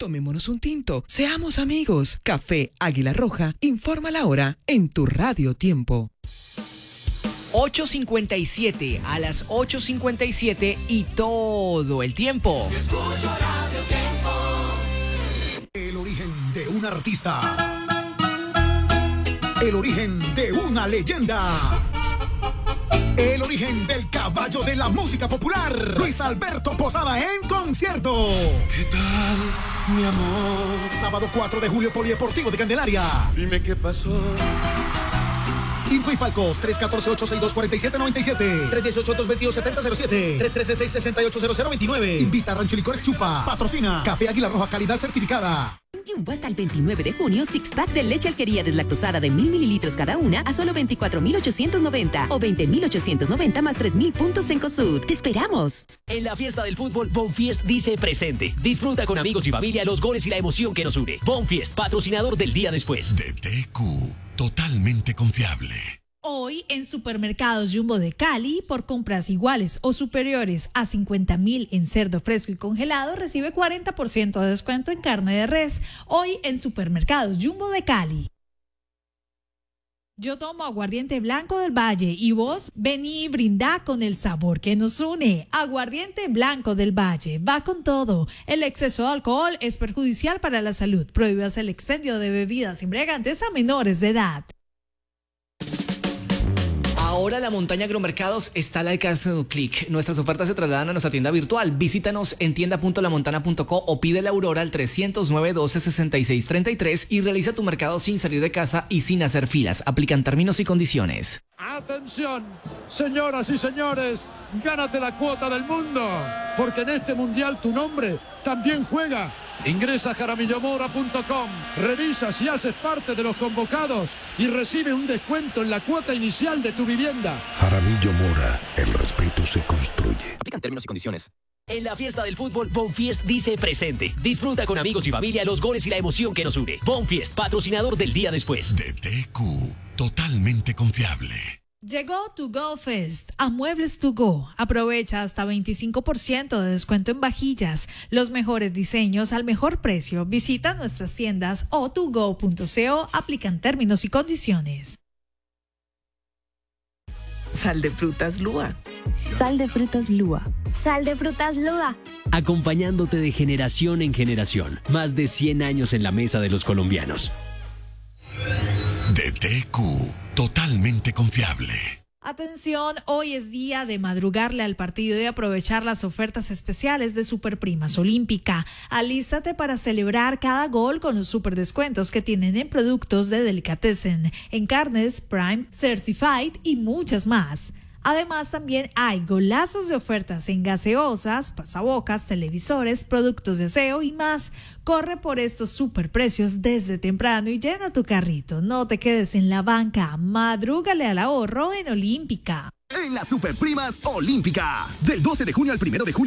Tomémonos un tinto, seamos amigos. Café Águila Roja informa la hora en tu Radio Tiempo. 8:57, a las 8:57 y todo el tiempo. Escucho Radio Tiempo. El origen de un artista. El origen de una leyenda. El origen del caballo de la música popular. Luis Alberto Posada en concierto. ¿Qué tal, mi amor? Sábado 4 de julio, Polideportivo de Candelaria. Dime qué pasó. Info y palcos 314-862-4797, 318-222-7007, 313-668-0029. Invita a Rancho Licores Chupa. Patrocina Café Águila Roja, calidad certificada. Jumbo hasta el 29 de junio, six pack de leche Alquería deslactosada de 1,000 mililitros cada una a solo 24,890 o 20,890 más 3,000 puntos en COSUD. ¡Te esperamos! En la fiesta del fútbol, Bonfiest dice presente. Disfruta con amigos y familia los goles y la emoción que nos une. Bonfiest, patrocinador del día después. DTQ, totalmente confiable. Hoy en Supermercados Jumbo de Cali, por compras iguales o superiores a 50,000 en cerdo fresco y congelado, recibe 40% de descuento en carne de res. Hoy en Supermercados Jumbo de Cali. Yo tomo aguardiente blanco del Valle y vos vení y brindá con el sabor que nos une. Aguardiente blanco del Valle, va con todo. El exceso de alcohol es perjudicial para la salud. Prohíbas el expendio de bebidas embriagantes a menores de edad. Ahora la montaña Agromercados está al alcance de un clic. Nuestras ofertas se trasladan a nuestra tienda virtual. Visítanos en tienda.lamontana.co o pide la Aurora al 309-12-6633 y realiza tu mercado sin salir de casa y sin hacer filas. Aplican términos y condiciones. Atención, señoras y señores, gánate la cuota del mundo, porque en este mundial tu nombre también juega. Ingresa a jaramillomora.com, revisa si haces parte de los convocados y recibe un descuento en la cuota inicial de tu vivienda. Jaramillo Mora, el respeto se construye. Aplican términos y condiciones. En la fiesta del fútbol, Bonfiest dice presente. Disfruta con amigos y familia los goles y la emoción que nos une. Bonfiest, patrocinador del día después. DTQ, totalmente confiable. Llegó To Go Fest a Muebles To Go. Aprovecha hasta 25% de descuento en vajillas, los mejores diseños al mejor precio. Visita nuestras tiendas o togo.co. Aplican términos y condiciones. Sal de frutas Lua. Sal de frutas Lua. Sal de frutas Lua. Acompañándote de generación en generación. Más de 100 años en la mesa de los colombianos. DTQ, totalmente confiable. Atención, hoy es día de madrugarle al partido y aprovechar las ofertas especiales de Superprimas Olímpica. Alístate para celebrar cada gol con los super descuentos que tienen en productos de Delicatessen, en carnes, Prime, Certified y muchas más. Además, también hay golazos de ofertas en gaseosas, pasabocas, televisores, productos de aseo y más. Corre por estos superprecios desde temprano y llena tu carrito. No te quedes en la banca. Madrúgale al ahorro en Olímpica. En las Superprimas Olímpica, del 12 de junio al 1 de julio.